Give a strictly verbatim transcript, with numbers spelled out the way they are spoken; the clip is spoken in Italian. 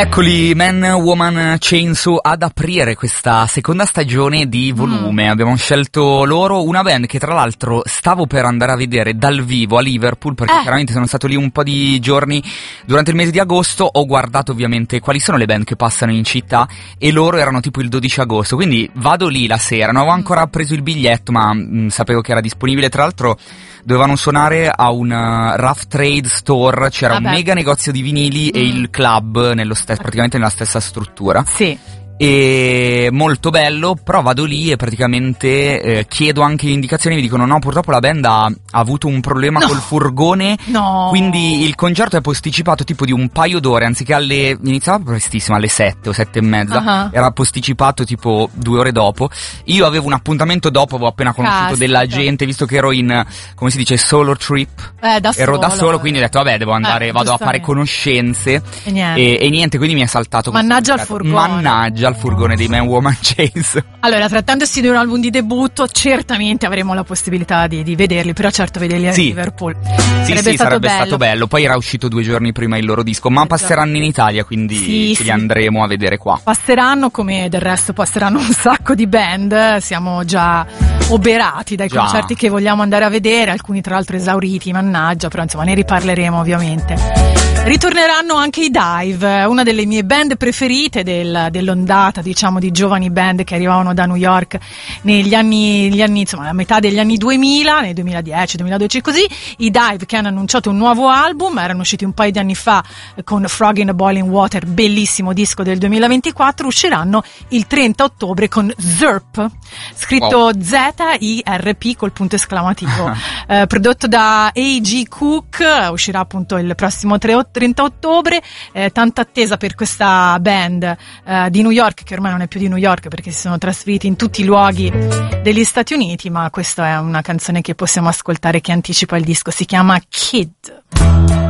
Eccoli, Man, Woman, Chainsaw ad aprire questa seconda stagione di Volume. Mm. Abbiamo scelto loro, una band che tra l'altro stavo per andare a vedere dal vivo a Liverpool, perché eh. chiaramente sono stato lì un po' di giorni durante il mese di agosto. Ho guardato ovviamente quali sono le band che passano in città e loro erano tipo il dodici agosto, quindi vado lì la sera. Non avevo ancora preso il biglietto, ma mh, sapevo che era disponibile. Tra l'altro dovevano suonare a un uh, Rough Trade Store, c'era Vabbè. un mega negozio di vinili mm. e il club nello stesso, praticamente nella stessa struttura. Sì. E molto bello, però vado lì e praticamente eh, chiedo anche indicazioni, mi dicono no, purtroppo la band ha, ha avuto un problema no. col furgone, no. quindi il concerto è posticipato tipo di un paio d'ore, anziché alle, iniziava prestissimo alle sette o sette e mezza, uh-huh. era posticipato tipo due ore dopo. Io avevo un appuntamento dopo, avevo appena conosciuto Caspita. della gente, visto che ero in, come si dice, solo trip, eh, da ero solo, da solo, quindi ho detto vabbè devo andare, eh, vado a fare conoscenze e niente, e, e niente quindi mi è saltato mannaggia al furgone, mannaggia al furgone dei Man, Woman, Chainsaw. Allora, trattandosi di un album di debutto, certamente avremo la possibilità di, di vederli, però certo vederli a sì. Liverpool sì, sarebbe, sì, stato, sarebbe bello. stato bello. Poi era uscito due giorni prima il loro disco, ma passeranno in Italia, quindi sì, ce sì. li andremo a vedere qua. Passeranno, come del resto passeranno un sacco di band, siamo già oberati dai già. concerti che vogliamo andare a vedere, alcuni tra l'altro esauriti, mannaggia, però insomma ne riparleremo ovviamente. Ritorneranno anche i Dive, una delle mie band preferite del, dell'ondata, diciamo, di giovani band che arrivavano da New York negli anni, gli anni, insomma, a metà degli anni duemila, nel duemiladieci, duemiladodici così. I Dive che hanno annunciato un nuovo album, erano usciti un paio di anni fa con Frog in the Boiling Water, bellissimo disco del duemilaventiquattro, usciranno il trenta ottobre con Zirp, scritto wow. Z I R P col punto esclamativo, eh, prodotto da A G Cook, uscirà appunto il prossimo trenta ottobre, eh, tanta attesa per questa band eh, di New York, che ormai non è più di New York perché si sono trasferiti in tutti i luoghi degli Stati Uniti, ma questa è una canzone che possiamo ascoltare che anticipa il disco, si chiama Kid.